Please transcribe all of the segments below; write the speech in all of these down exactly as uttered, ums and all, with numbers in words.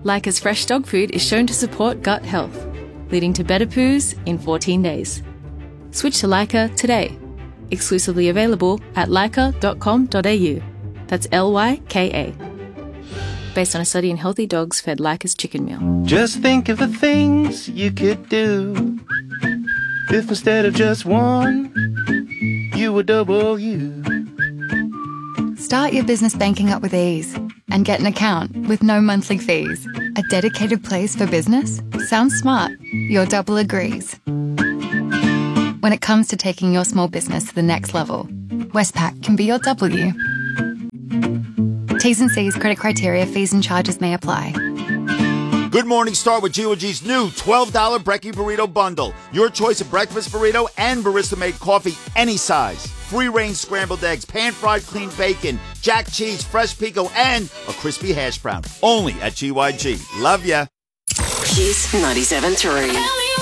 Leica's fresh dog food is shown to support gut health, leading to better poos in fourteen days. Switch to Leica today. Exclusively available at leica dot com dot a u. That's L Y K A. Based on a study in healthy dogs fed Leica's chicken meal. Just think of the things you could do if instead of just one, you were double you. Start your business banking up with ease and get an account with no monthly fees. A dedicated place for business? Sounds smart. Your double agrees. When it comes to taking your small business to the next level, Westpac can be your W. T's and C's, credit criteria, fees and charges may apply. Good morning, start with G O G's new twelve dollar Brekkie Burrito Bundle. Your choice of breakfast burrito and barista-made coffee, any size. Free-range scrambled eggs, pan-fried clean bacon, jack cheese, fresh pico, and a crispy hash brown. Only at G Y G. Love ya. Kiss ninety-seven point three.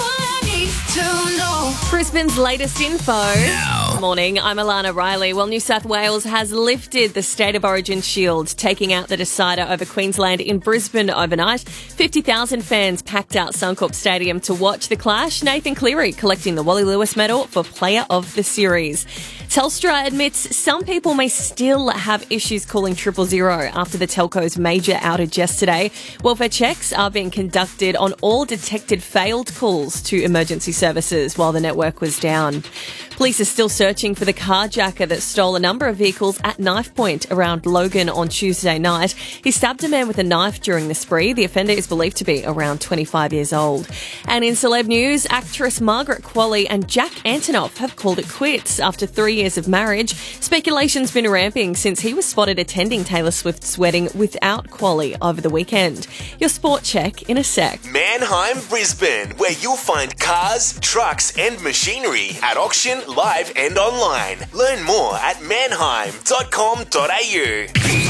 Brisbane's latest info. Now. Morning, I'm Alana Riley. Well, New South Wales has lifted the State of Origin shield, taking out the decider over Queensland in Brisbane overnight. fifty thousand fans packed out Suncorp Stadium to watch the clash. Nathan Cleary collecting the Wally Lewis medal for Player of the Series. Telstra admits some people may still have issues calling triple zero after the telco's major outage yesterday. Welfare checks are being conducted on all detected failed calls to emergency services while the network was down. Police are still searching for the carjacker that stole a number of vehicles at knife point around Logan on Tuesday night. He stabbed a man with a knife during the spree. The offender is believed to be around twenty-five years old. And in celeb news, actress Margaret Qualley and Jack Antonoff have called it quits after three years of marriage. Speculation's been ramping since he was spotted attending Taylor Swift's wedding without Qualley over the weekend. Your sport check in a sec. Manheim, Brisbane, where you'll find cars, trucks and machinery at auction, live and online. Learn more at manheim dot com dot a u.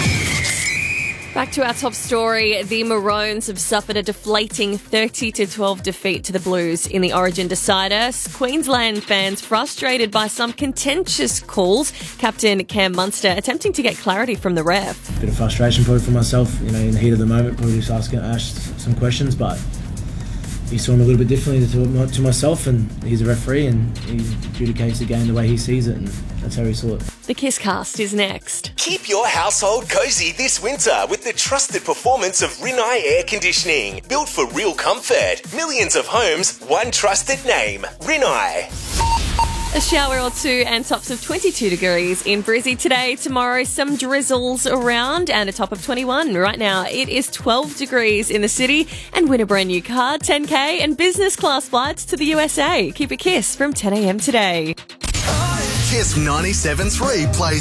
Back to our top story. The Maroons have suffered a deflating thirty to twelve defeat to the Blues in the Origin decider. Queensland fans frustrated by some contentious calls. Captain Cam Munster attempting to get clarity from the ref. Bit of frustration probably for myself, you know, in the heat of the moment, probably just asking Ash some questions, but he saw him a little bit differently to, to myself, and he's a referee and he adjudicates the game the way he sees it, and that's how he saw it. The Kiss Cast is next. Keep your household cozy this winter with the trusted performance of Rinnai Air Conditioning. Built for real comfort. Millions of homes, one trusted name. Rinnai. A shower or two and tops of twenty-two degrees in Brizzy today. Tomorrow, some drizzles around and a top of twenty-one. Right now, it is twelve degrees in the city. And win a brand new car, ten K and business class flights to the U S A. Keep a kiss from ten a m today. Kiss ninety-seven point three plays